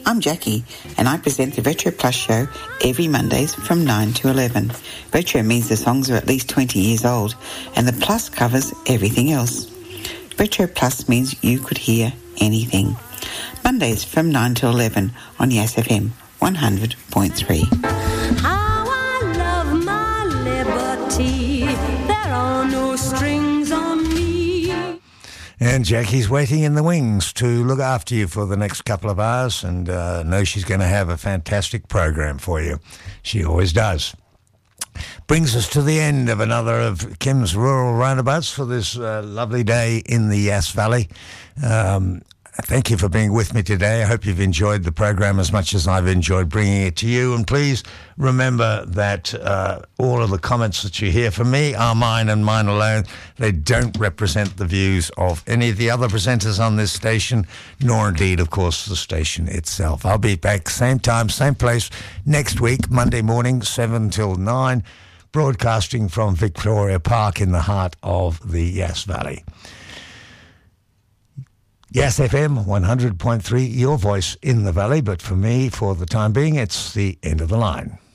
I'm Jackie, and I present the Retro Plus show every Mondays from 9 to 11. Retro means the songs are at least 20 years old, and the plus covers everything else. Retro Plus means you could hear anything. Mondays from 9 to 11 on Yass FM 100.3. How I love my liberty. There are no strings on me. And Jackie's waiting in the wings to look after you for the next couple of hours, and know she's going to have a fantastic program for you. She always does. Brings us to the end of another of Kim's Rural Roundabouts for this lovely day in the Yass Valley. Thank you for being with me today. I hope you've enjoyed the program as much as I've enjoyed bringing it to you. And please remember that all of the comments that you hear from me are mine and mine alone. They don't represent the views of any of the other presenters on this station, nor indeed, of course, the station itself. I'll be back same time, same place next week, Monday morning, 7 till 9, broadcasting from Victoria Park in the heart of the Yass Valley. Yass FM 100.3, your voice in the valley, but for me, for the time being, it's the end of the line.